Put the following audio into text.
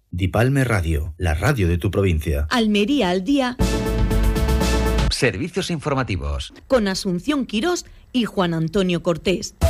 Dipalme Radio, la radio de tu provincia. Almería al día. Servicios informativos. Con Asunción Quirós y Juan Antonio Cortés.